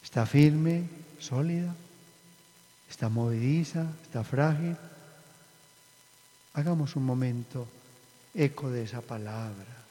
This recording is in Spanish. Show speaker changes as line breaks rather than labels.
¿Está firme, sólida? ¿Está movediza? ¿Está frágil? Hagamos un momento eco de esa palabra.